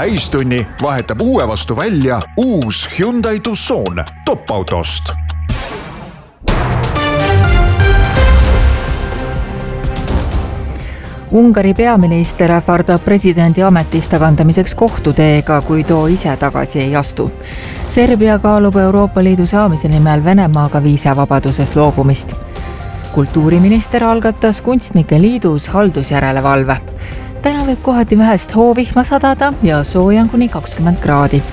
täistunni vahetab uue vastu välja uus Hyundai Tucson top-autost. Ungari peaminister ähvardab presidendi ametist tagandamiseks kohtuteega, kui too ise tagasi ei astu. Serbia kaalub Euroopa Liidu saamise nimel Venemaaga viisavabadusest loobumist. Kultuuriminister algatas kunstnike liidus haldusjärelevalve. Täna võib kohati vähest hoovihma sadada ja sooja on kuni 20 kraadi.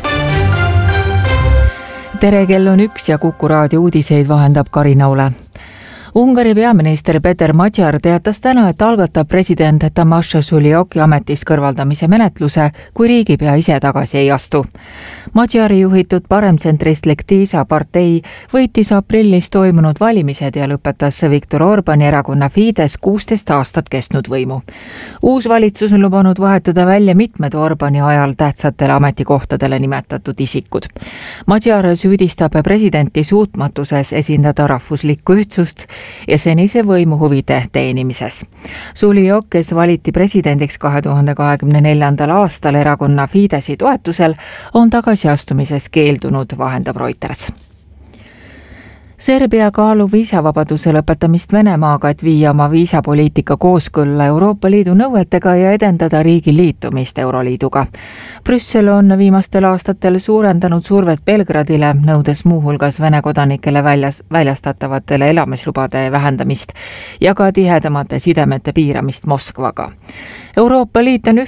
Tere, kell on 1 ja Kuku raadio uudiseid vahendab Karina Ule. Ungari peaminister Peter Magyar teatas täna, et algatab president Tamas Sulioki ametist kõrvaldamise menetluse, kui riigipea ise tagasi ei astu. Magyari juhitud paremtsentristlik TISA partei võitis aprillis toimunud valimised ja lõpetas Viktor Orbani erakonna Fidesz 16 aastat kestnud võimu. Uus valitsus on lubanud vahetada välja mitmed Orbani ajal tähtsatele ametikohtadele nimetatud isikud. Magyar süüdistab presidenti suutmatuses esindada rahvuslikku ühtsust ja senise võimu huvide teenimises. Suliok, kes valiti presidendiks 2024. aastal erakonna Fideszi toetusel, on tagasiastumises keeldunud, vahendab Reuters. Serbia kaalub viisavabaduse lõpetamist Venemaaga, et viia oma viisapoliitika kooskõlla Euroopa Liidu nõuetega ja edendada riigi liitumist Euroliiduga. Brüssel on viimastel aastatel suurendanud survet Belgradile, nõudes muuhulgas Vene kodanikele väljastatavate elamislubade vähendamist ja ka tihedamate sidemete piiramist Moskvaga. Euroopa Liit on